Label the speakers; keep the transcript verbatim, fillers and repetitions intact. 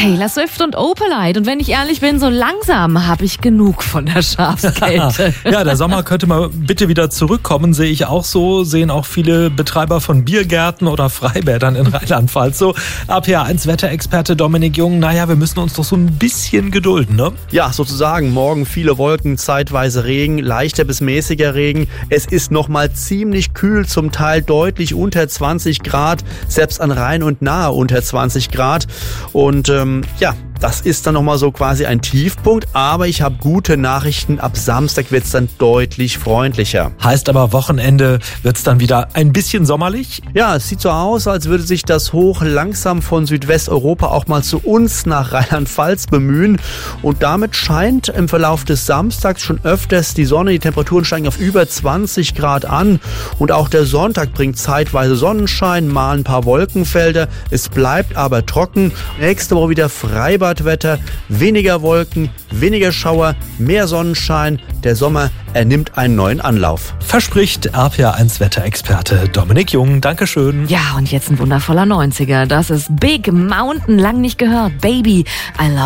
Speaker 1: Taylor Swift und Opalite. Und wenn ich ehrlich bin, so langsam habe ich genug von der Schafskälte.
Speaker 2: Ja, der Sommer könnte mal bitte wieder zurückkommen, sehe ich auch so. Sehen auch viele Betreiber von Biergärten oder Freibädern in Rheinland-Pfalz so. R P R eins Wetterexperte Dominik Jung, naja, wir müssen uns doch so ein bisschen gedulden, ne?
Speaker 3: Ja, sozusagen. Morgen viele Wolken, zeitweise Regen, leichter bis mäßiger Regen. Es ist nochmal ziemlich kühl, zum Teil deutlich unter zwanzig Grad, selbst an Rhein und Nahe unter zwanzig Grad. Und ähm, ja, das ist dann nochmal so quasi ein Tiefpunkt, aber ich habe gute Nachrichten. Ab Samstag wird es dann deutlich freundlicher.
Speaker 2: Heißt aber, Wochenende wird es dann wieder ein bisschen sommerlich?
Speaker 3: Ja, es sieht so aus, als würde sich das Hoch langsam von Südwesteuropa auch mal zu uns nach Rheinland-Pfalz bemühen. Und damit scheint im Verlauf des Samstags schon öfters die Sonne. Die Temperaturen steigen auf über zwanzig Grad an. Und auch der Sonntag bringt zeitweise Sonnenschein, mal ein paar Wolkenfelder. Es bleibt aber trocken. Nächste Woche wieder Freibad. Wetter, weniger Wolken, weniger Schauer, mehr Sonnenschein. Der Sommer, er nimmt einen neuen Anlauf.
Speaker 2: Verspricht R P R eins Wetterexperte Dominik Jung. Dankeschön.
Speaker 1: Ja, und jetzt ein wundervoller neunziger. Das ist Big Mountain, lang nicht gehört. Baby, I love